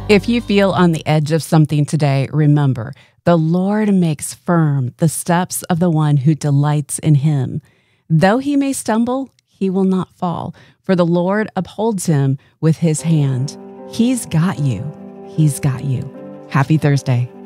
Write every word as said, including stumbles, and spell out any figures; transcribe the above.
If you feel on the edge of something today, remember, the Lord makes firm the steps of the one who delights in him. Though he may stumble, he will not fall, for the Lord upholds him with his hand. He's got you. He's got you. Happy Thursday.